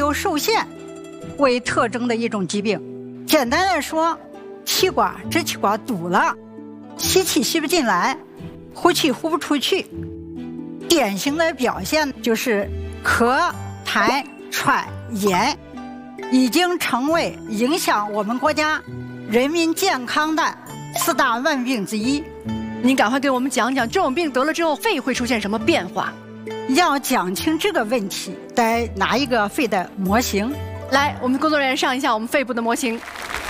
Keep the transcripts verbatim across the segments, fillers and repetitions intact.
流受限为特征的一种疾病。简单的说，气管支气管堵了，吸气吸不进来，呼气呼不出去。典型的表现就是咳、痰、喘、炎，已经成为影响我们国家人民健康的四大万病之一。 您赶快给我们讲讲这种病得了之后肺会出现什么变化？ 要讲清这个问题，得拿一个肺的模型。 来，我们工作人员上一下我们肺部的模型。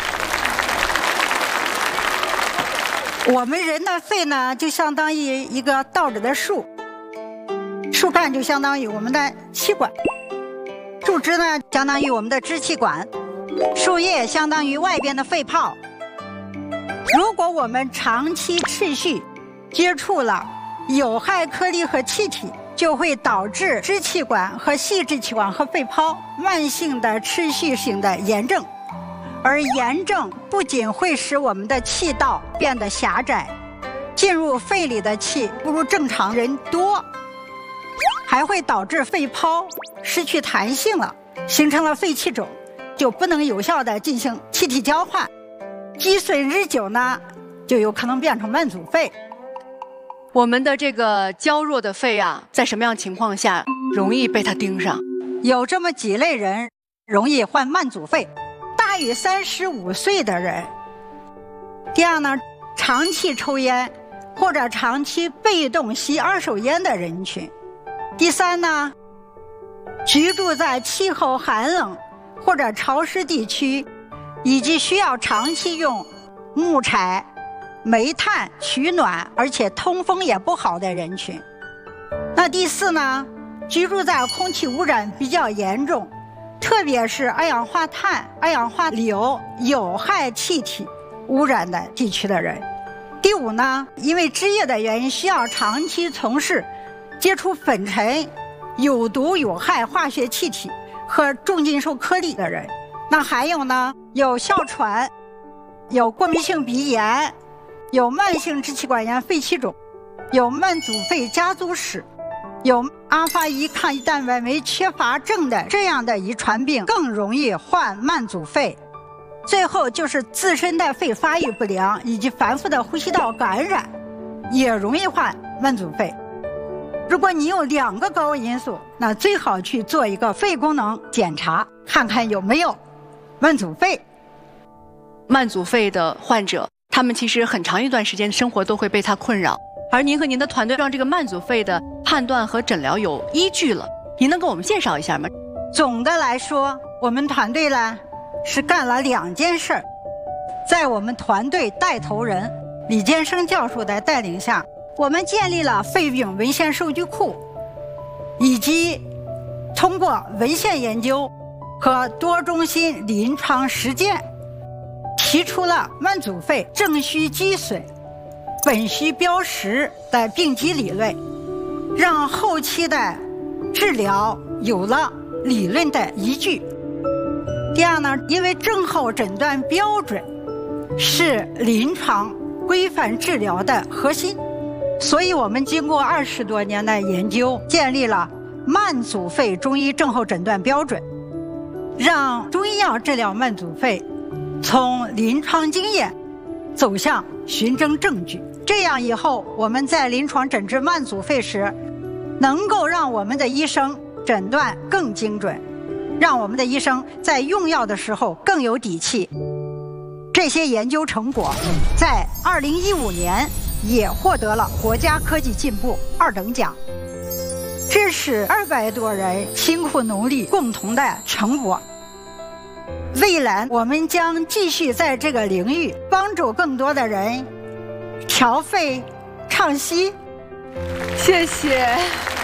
我们人的肺呢，就相当于一个倒着的树，树干就相当于我们的气管，树枝呢相当于我们的支气管，树叶相当于外边的肺泡。如果我们长期持续接触了有害颗粒和气体，就会导致支气管和细支气管和肺泡慢性的持续性的炎症。而炎症不仅会使我们的气道变得狭窄，进入肺里的气不如正常人多，还会导致肺泡失去弹性了，形成了肺气肿，就不能有效地进行气体交换。积损日久呢，就有可能变成慢阻肺。 我们的这个娇弱的肺啊，在什么样情况下容易被它盯上？ 有这么几类人容易患慢阻肺。大于三十五岁的人，第二呢，长期抽烟或者长期被动吸二手烟的人群，第三呢，居住在气候寒冷或者潮湿地区，以及需要长期用木柴、煤炭取暖而且通风也不好的人群。那第四呢，居住在空气污染比较严重，特别是二氧化碳、二氧化硫有害气体污染的地区的人。第五呢，因为职业的原因需要长期从事接触粉尘、有毒有害化学气体和重金属颗粒的人。那还有呢，有哮喘、有过敏性鼻炎、有慢性支气管炎、肺气肿、有慢阻肺家族史、有阿法乙抗抑蛋白酶缺乏症的这样的遗传病更容易患慢阻肺。最后就是自身的肺发育不良以及反复的呼吸道感染也容易患慢阻肺。如果你有两个高危因素，那最好去做一个肺功能检查，看看有没有慢阻肺。 慢阻肺的患者，他们其实很长一段时间生活都会被它困扰，而您和您的团队让这个慢阻肺的判断和诊疗有依据了，您能给我们介绍一下吗？ 总的来说，我们团队呢是干了两件事。在我们团队带头人李建生教授的带领下，我们建立了肺病文献数据库，以及通过文献研究和多中心临床实践，提出了慢阻肺正需积损、本需标识的病机理论，让后期的治疗有了理论的依据。第二呢，因为症候诊断标准是临床规范治疗的核心，所以我们经过二十多年的研究，建立了慢阻肺中医症候诊断标准，让中医药治疗慢阻肺从临床经验走向循证证据。这样以后我们在临床诊治慢阻肺时，能够让我们的医生诊断更精准，让我们的医生在用药的时候更有底气。这些研究成果在二零一五年也获得了国家科技进步二等奖，这是二百多人辛苦努力共同的成果。未来我们将继续在这个领域帮助更多的人调肺畅息。 谢谢。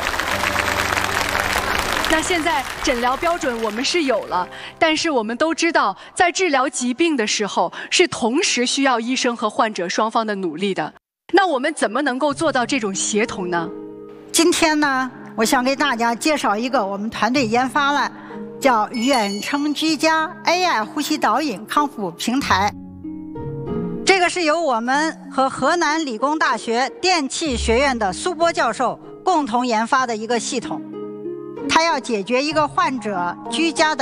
那现在诊疗标准我们是有了，但是我们都知道，在治疗疾病的时候，是同时需要医生和患者双方的努力的。那我们怎么能够做到这种协同呢？ 今天呢，我想给大家介绍一个我们团队研发了叫远程居家 A I 呼吸导引康复平台。这个是由我们和河南理工大学电气学院的苏波教授共同研发的一个系统，它要解决一个患者居家的